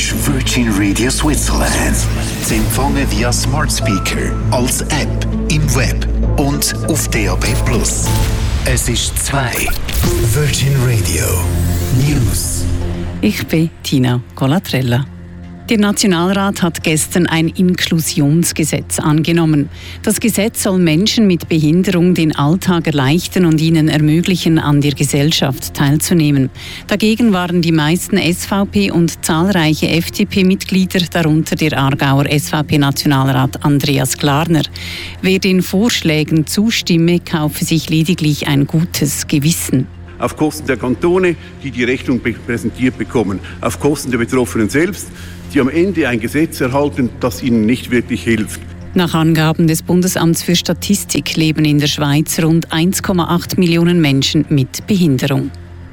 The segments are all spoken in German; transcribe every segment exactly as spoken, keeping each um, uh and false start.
ist Virgin Radio Switzerland. Zu empfangen via Smart Speaker, als App, im Web und auf D A B plus. Es ist zwei. Virgin Radio News. Ich bin Tina Colatrella. Der Nationalrat hat gestern ein Inklusionsgesetz angenommen. Das Gesetz soll Menschen mit Behinderung den Alltag erleichtern und ihnen ermöglichen, an der Gesellschaft teilzunehmen. Dagegen waren die meisten S V P- und zahlreiche F D P-Mitglieder, darunter der Aargauer S V P-Nationalrat Andreas Glarner. Wer den Vorschlägen zustimme, kaufe sich lediglich ein gutes Gewissen. Auf Kosten der Kantone, die die Rechnung präsentiert bekommen, auf Kosten der Betroffenen selbst, die am Ende ein Gesetz erhalten, das ihnen nicht wirklich hilft. Nach Angaben des Bundesamts für Statistik leben in der Schweiz rund eins Komma acht Millionen Menschen mit Behinderung.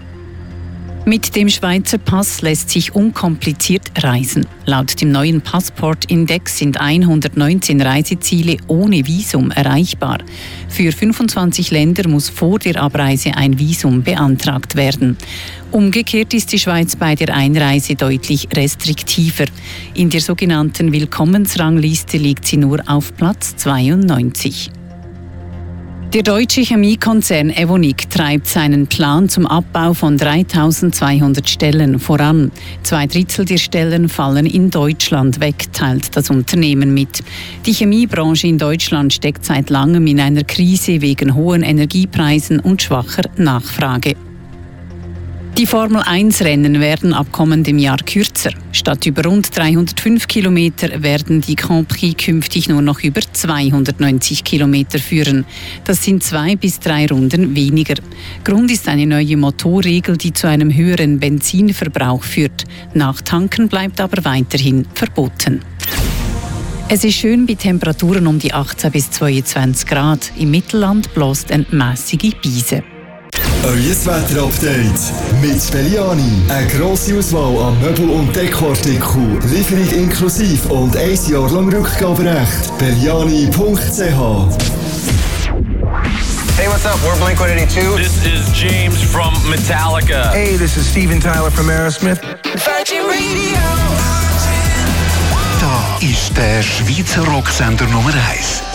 Mit dem Schweizer Pass lässt sich unkompliziert reisen. Laut dem neuen Passport-Index sind hundertneunzehn Reiseziele ohne Visum erreichbar. Für fünfundzwanzig Länder muss vor der Abreise ein Visum beantragt werden. Umgekehrt ist die Schweiz bei der Einreise deutlich restriktiver. In der sogenannten Willkommensrangliste liegt sie nur auf Platz zweiundneunzig. Der deutsche Chemiekonzern Evonik treibt seinen Plan zum Abbau von dreitausendzweihundert Stellen voran. Zwei Drittel der Stellen fallen in Deutschland weg, teilt das Unternehmen mit. Die Chemiebranche in Deutschland steckt seit langem in einer Krise wegen hohen Energiepreisen und schwacher Nachfrage. Die Formel eins Rennen werden ab kommendem Jahr kürzer. Statt über rund dreihundertfünf Kilometer werden die Grand Prix künftig nur noch über zweihundertneunzig Kilometer führen. Das sind zwei bis drei Runden weniger. Grund ist eine neue Motorregel, die zu einem höheren Benzinverbrauch führt. Nachtanken bleibt aber weiterhin verboten. Es ist schön bei Temperaturen um die achtzehn bis zweiundzwanzig Grad. Im Mittelland bläst eine mässige Brise. Euer Wetter-Update mit Belliani. Eine grosse Auswahl an Möbel- und Dekoartikeln. Lieferung inklusiv und ein Jahr lang Rückgaberecht. Belliani punkt c h. Hey, what's up? We're Blink one eighty-two. This is James from Metallica. Hey, this is Steven Tyler from Aerosmith. Virgin Radio. Da ist der Schweizer Rocksender Nummer eins.